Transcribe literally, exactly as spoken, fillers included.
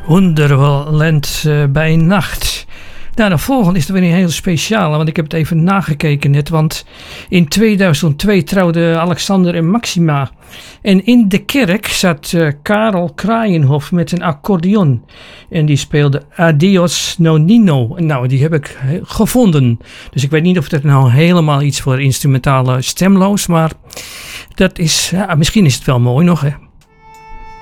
Wonderland uh, bij nacht. Nou, de volgende is er weer een heel speciale, want ik heb het even nagekeken net. Want in tweeduizend twee trouwden Alexander en Maxima. En in de kerk zat uh, Karel Kraaienhof met een accordeon. En die speelde Adios Nonino. Nou, die heb ik gevonden. Dus ik weet niet of dat nou helemaal iets voor instrumentale stemloos. Maar dat is, ja, misschien is het wel mooi nog, hè.